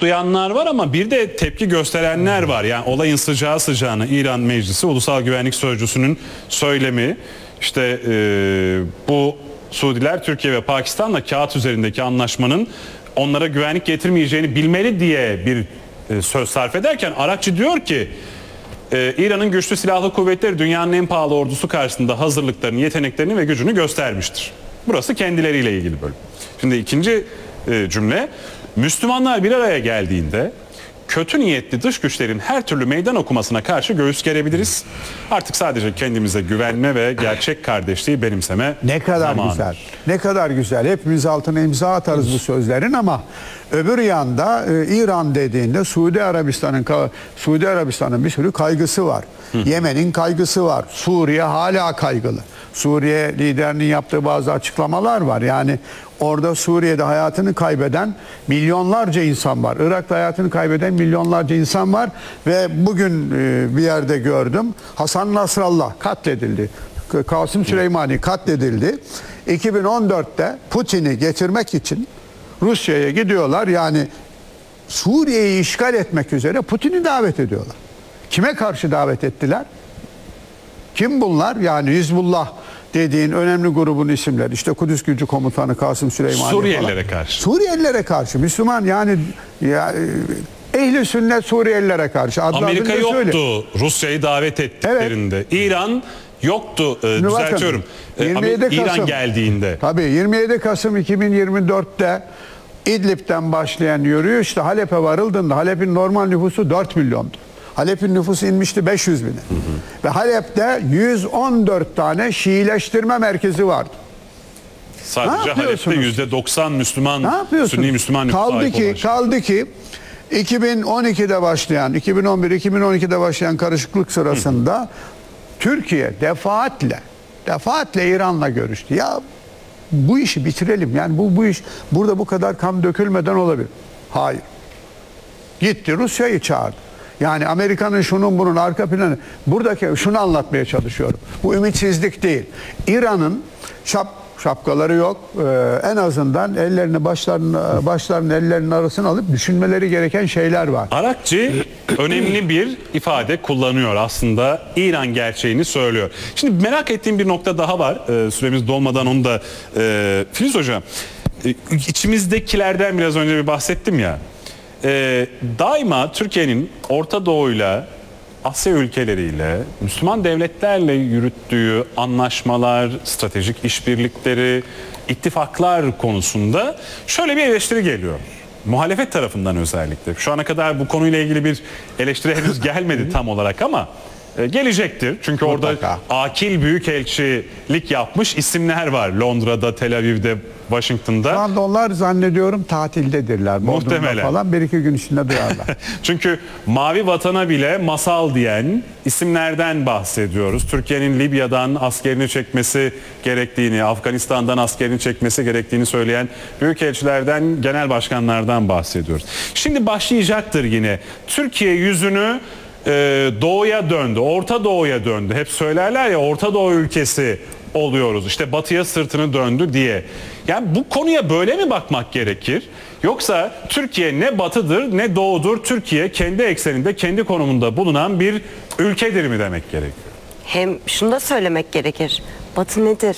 duyanlar var ama bir de tepki gösterenler var. Yani olayın sıcağı sıcağına İran Meclisi Ulusal Güvenlik Sözcüsü'nün söylemi, işte bu Suudiler Türkiye ve Pakistan'la kağıt üzerindeki anlaşmanın onlara güvenlik getirmeyeceğini bilmeli diye bir söz sarf ederken Arakçı diyor ki İran'ın güçlü silahlı kuvvetleri dünyanın en pahalı ordusu karşısında hazırlıklarını, yeteneklerini ve gücünü göstermiştir. Burası kendileriyle ilgili bölüm. Şimdi ikinci cümle, Müslümanlar bir araya geldiğinde kötü niyetli dış güçlerin her türlü meydan okumasına karşı göğüs gerebiliriz. Artık sadece kendimize güvenme ve gerçek kardeşliği benimseme Ne kadar zamanı. güzel. Ne kadar güzel. Hepimiz altına imza atarız bu sözlerin ama öbür yanda İran dediğinde Suudi Arabistan'ın bir sürü kaygısı var. Yemen'in kaygısı var. Suriye hala kaygılı. Suriye liderinin yaptığı bazı açıklamalar var. Yani orada Suriye'de hayatını kaybeden milyonlarca insan var. Irak'ta hayatını kaybeden milyonlarca insan var. Ve bugün bir yerde gördüm. Hasan Nasrallah katledildi. Kasım Süleymani katledildi. 2014'te Putin'i getirmek için Rusya'ya gidiyorlar. Yani Suriye'yi işgal etmek üzere Putin'i davet ediyorlar. Kime karşı davet ettiler? Kim bunlar? Yani Hizbullah dediğin önemli grubun isimleri. İşte Kudüs Gücü Komutanı Kasım Süleymani Suriyelilere falan. karşı. Suriyelilere karşı. Müslüman yani ehli sünnet Suriyelilere karşı. Amerika yoktu söyle. Rusya'yı davet ettiklerinde. Evet. İran yoktu, düzeltiyorum. İran geldiğinde. Tabii 27 Kasım 2024'te İdlib'den başlayan yürüyüş de Halep'e varıldığında Halep'in normal nüfusu 4 milyondu. Halep'in nüfusu inmişti 500 bine. Ve Halep'te 114 tane Şiileştirme merkezi vardı. Sadece Halep'te %90 Müslüman, Sünni Müslüman nüfusu kaldı ki 2012'de başlayan, 2011-2012'de başlayan karışıklık sırasında Türkiye defaatle İran'la görüştü. Ya bu işi bitirelim. Yani bu iş burada bu kadar kan dökülmeden olabilir. Hayır. Gitti Rusya'yı çağırdı. Yani Amerika'nın şunun bunun arka planı. Buradaki şunu anlatmaya çalışıyorum. Bu ümitsizlik değil. İran'ın şapkaları yok. En azından ellerini başlarının ellerinin arasına alıp düşünmeleri gereken şeyler var. Arakçı önemli bir ifade kullanıyor aslında. İran gerçeğini söylüyor. Şimdi merak ettiğim bir nokta daha var. Süremiz dolmadan onu da Filiz Hocam, içimizdekilerden biraz önce bir bahsettim ya. Daima Türkiye'nin Orta Doğu'yla, Asya ülkeleriyle, Müslüman devletlerle yürüttüğü anlaşmalar, stratejik işbirlikleri, ittifaklar konusunda şöyle bir eleştiri geliyor. Muhalefet tarafından özellikle. Şu ana kadar bu konuyla ilgili bir eleştiri henüz gelmedi tam olarak ama gelecektir. Çünkü orada akil büyükelçilik yapmış isimler var. Londra'da, Tel Aviv'de, Washington'da. Şu anda onlar zannediyorum tatildedirler. Muhtemelen. Falan bir iki gün içinde duyarlar. Çünkü mavi vatana bile masal diyen isimlerden bahsediyoruz. Türkiye'nin Libya'dan askerini çekmesi gerektiğini, Afganistan'dan askerini çekmesi gerektiğini söyleyen büyükelçilerden, genel başkanlardan bahsediyoruz. Şimdi başlayacaktır yine. Türkiye yüzünü doğuya döndü, Orta Doğu'ya döndü. Hep söylerler ya, Orta Doğu ülkesi oluyoruz. İşte batıya sırtını döndü diye. Yani bu konuya böyle mi bakmak gerekir? Yoksa Türkiye ne batıdır ne doğudur. Türkiye kendi ekseninde, kendi konumunda bulunan bir ülkedir mi demek gerekiyor? Hem şunu da söylemek gerekir. Batı nedir?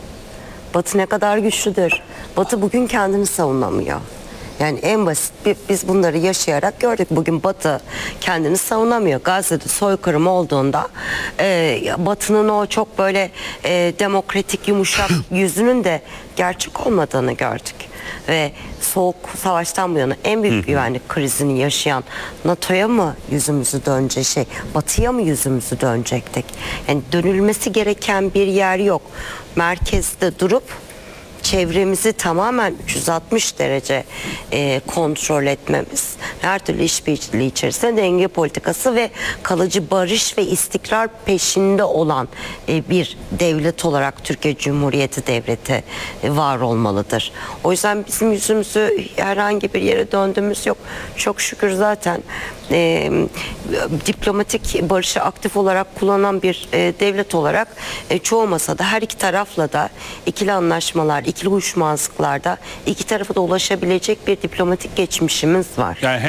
Batı ne kadar güçlüdür? Batı bugün kendini savunamıyor. Yani en basit biz bunları yaşayarak gördük. Bugün Batı kendini savunamıyor. Gazze'de soykırım olduğunda Batı'nın o çok böyle demokratik, yumuşak yüzünün de gerçek olmadığını gördük. Ve Soğuk Savaş'tan bu yana en büyük güvenlik krizini yaşayan NATO'ya mı yüzümüzü Batı'ya mı yüzümüzü dönecektik? Yani dönülmesi gereken bir yer yok. Merkezde durup çevremizi tamamen 360 derece kontrol etmemiz, her türlü işbirliği içerisinde denge politikası ve kalıcı barış ve istikrar peşinde olan bir devlet olarak Türkiye Cumhuriyeti Devleti var olmalıdır. O yüzden bizim yüzümüzü herhangi bir yere döndüğümüz yok. Çok şükür zaten diplomatik barışı aktif olarak kullanan bir devlet olarak çoğu masada her iki tarafla da ikili anlaşmalar, ikili uyuşmazlıklarda iki tarafa da ulaşabilecek bir diplomatik geçmişimiz var. Yani